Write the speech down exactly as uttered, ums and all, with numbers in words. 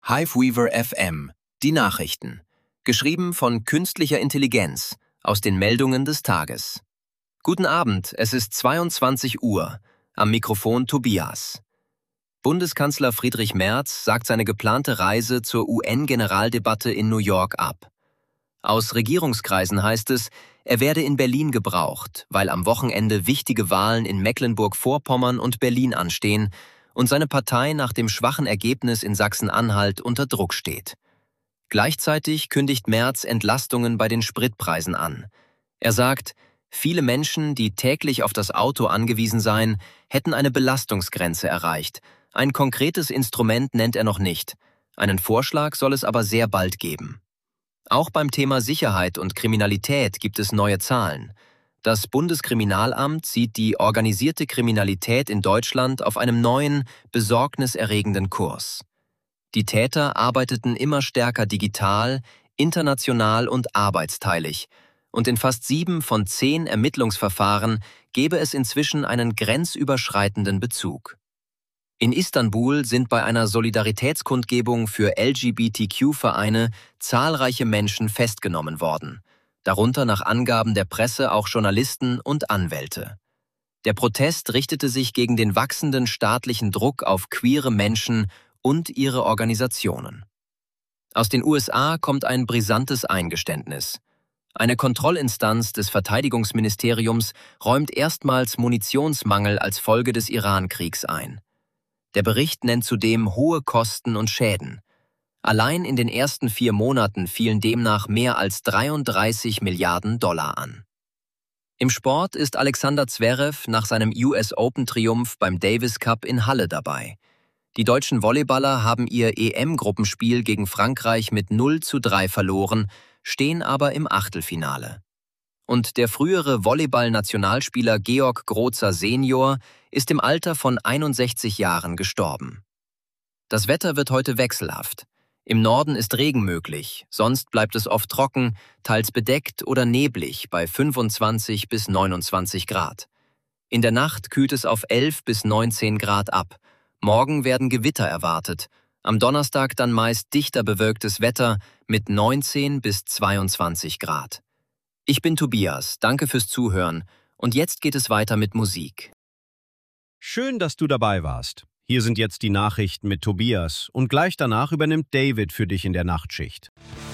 Hiveweaver F M, die Nachrichten. Geschrieben von künstlicher Intelligenz, aus den Meldungen des Tages. Guten Abend, es ist zweiundzwanzig Uhr. Am Mikrofon Tobias. Bundeskanzler Friedrich Merz sagt seine geplante Reise zur U N-Generaldebatte in New York ab. Aus Regierungskreisen heißt es, er werde in Berlin gebraucht, weil am Wochenende wichtige Wahlen in Mecklenburg-Vorpommern und Berlin anstehen und seine Partei nach dem schwachen Ergebnis in Sachsen-Anhalt unter Druck steht. Gleichzeitig kündigt Merz Entlastungen bei den Spritpreisen an. Er sagt, viele Menschen, die täglich auf das Auto angewiesen seien, hätten eine Belastungsgrenze erreicht. Ein konkretes Instrument nennt er noch nicht. Einen Vorschlag soll es aber sehr bald geben. Auch beim Thema Sicherheit und Kriminalität gibt es neue Zahlen. Das Bundeskriminalamt sieht die organisierte Kriminalität in Deutschland auf einem neuen, besorgniserregenden Kurs. Die Täter arbeiteten immer stärker digital, international und arbeitsteilig. Und in fast sieben von zehn Ermittlungsverfahren gebe es inzwischen einen grenzüberschreitenden Bezug. In Istanbul sind bei einer Solidaritätskundgebung für L G B T Q-Vereine zahlreiche Menschen festgenommen worden. Darunter nach Angaben der Presse auch Journalisten und Anwälte. Der Protest richtete sich gegen den wachsenden staatlichen Druck auf queere Menschen und ihre Organisationen. Aus den U S A kommt ein brisantes Eingeständnis. Eine Kontrollinstanz des Verteidigungsministeriums räumt erstmals Munitionsmangel als Folge des Iran-Kriegs ein. Der Bericht nennt zudem hohe Kosten und Schäden. Allein in den ersten vier Monaten fielen demnach mehr als dreiunddreißig Milliarden Dollar an. Im Sport ist Alexander Zverev nach seinem U S Open-Triumph beim Davis Cup in Halle dabei. Die deutschen Volleyballer haben ihr E M-Gruppenspiel gegen Frankreich mit null zu drei verloren, stehen aber im Achtelfinale. Und der frühere Volleyball-Nationalspieler Georg Grozer Senior ist im Alter von einundsechzig Jahren gestorben. Das Wetter wird heute wechselhaft. Im Norden ist Regen möglich, sonst bleibt es oft trocken, teils bedeckt oder neblig bei fünfundzwanzig bis neunundzwanzig Grad. In der Nacht kühlt es auf elf bis neunzehn Grad ab. Morgen werden Gewitter erwartet. Am Donnerstag dann meist dichter bewölktes Wetter mit neunzehn bis zweiundzwanzig Grad. Ich bin Tobias, danke fürs Zuhören und jetzt geht es weiter mit Musik. Schön, dass du dabei warst. Hier sind jetzt die Nachrichten mit Tobias und gleich danach übernimmt David für dich in der Nachtschicht.